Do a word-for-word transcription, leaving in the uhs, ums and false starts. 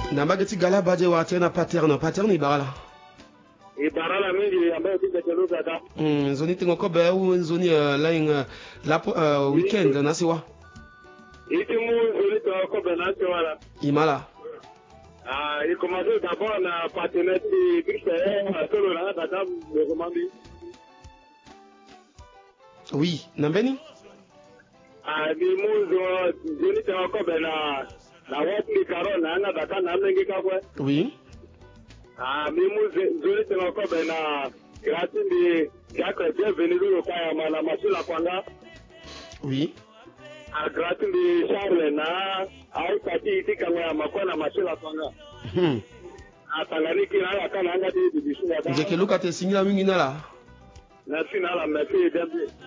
Nambageti gala baje wa tena pattern pattern ibara. Ibara mingi ambayo tukachelo kaka. Mm zoni tingo ko be u zoni line la weekend nasiwa. Itimu zoni to ko be nasiwa. Imala. Ah, il commençait d'abord na partenaire Christian solo na data le commandi. Oui, nambeni? Ah, ni muzo zoni to ko be na na watu karo na na data na mengi kakwe. Oui. Ah, mi muzo zoni to ko be na grâce ni Jacques bienvenue au Kayama na masula kwanga. Oui. A grâce ni Charles na au kati itikanga ya makona masula kwanga. Hmm. Atangani kila kana anga di di bisuga. Nje keluka te singira mingi nala. Na sina la merci dembe.